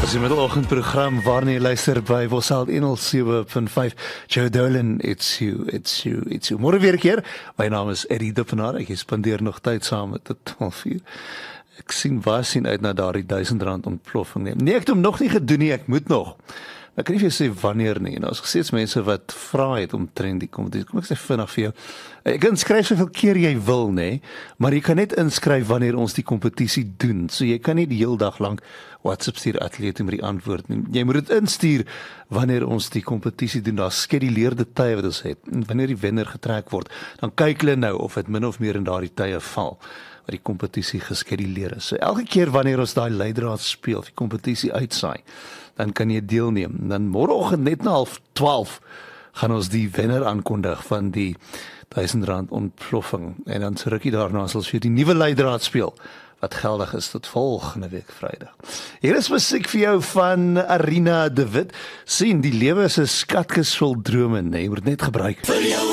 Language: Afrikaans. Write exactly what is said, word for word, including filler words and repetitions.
As jy middeloggendprogram waarna jy luister by Bosal one oh seven point five, Joe Dolan, it's you, it's you, it's you. Môre weer 'n keer. My naam is Eddie Dippenaar. Ek spandeer nog tyd saam met tot twaalf uur. Ek sien baie sien uit na daardie duisend rand ontploffing. Nee, nee ek het hom nog nie gedoen nie, ek moet nog. Ek kan nie vir jou sê wanneer nie. Nou, as gesê is mense wat vra het om trend die kompetisie. Kom ek sê vinnig vir jou. Jy kan skryf soveel keer jy wil, nê, maar jy kan net inskryf wanneer ons die kompetisie doen. So jy kan nie die heel dag lank WhatsApp stuur atlete met die antwoord nie. Jy moet dit instuur wanneer ons die kompetisie doen. Daar's geskeduleerde tye wat ons het. En wanneer die wenner getrek word, dan kyk hulle nou of dit min of meer in daardie tye val wat die kompetisie geskeduleer is. So elke keer wanneer ons daai leidraad speel, of die kompetisie uitsaai, dan kan jy deelneem. Dan môreoggend net na half twaalf gaan ons die wenner aankondig van die duisend rand ontploffing. En dan so rukkie daarna sal ons vir die nuwe leidraad speel wat geldig is tot volgende week Vrydag. Hier is musiek vir jou van Arina de Wit. Sien, die lewe is 'n skatkis vol drome, nee, jy moet net gebruik.